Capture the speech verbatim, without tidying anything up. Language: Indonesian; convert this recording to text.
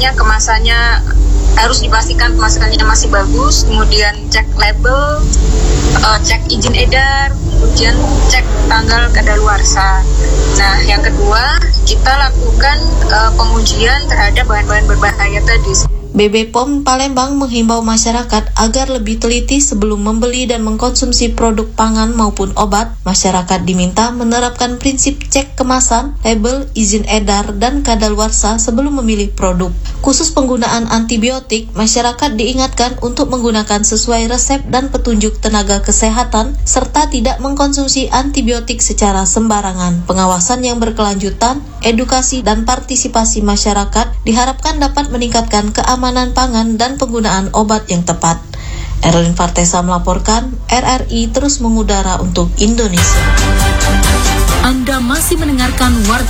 namanya kemasannya harus dipastikan kemasannya masih bagus, kemudian cek label, uh, cek izin edar, kemudian cek tanggal kadaluarsa. Nah, yang kedua kita lakukan uh, pengujian terhadap bahan-bahan berbahaya tadi. B B P O M Palembang menghimbau masyarakat agar lebih teliti sebelum membeli dan mengkonsumsi produk pangan maupun obat. Masyarakat diminta menerapkan prinsip cek kemasan, label, izin edar, dan kadaluarsa sebelum memilih produk. Khusus penggunaan antibiotik, masyarakat diingatkan untuk menggunakan sesuai resep dan petunjuk tenaga kesehatan, serta tidak mengkonsumsi antibiotik secara sembarangan. Pengawasan yang berkelanjutan, edukasi, dan partisipasi masyarakat diharapkan dapat meningkatkan keamanan keamanan pangan dan penggunaan obat yang tepat. Erlin Fartesa melaporkan, R R I terus mengudara untuk Indonesia. Anda masih mendengarkan Warta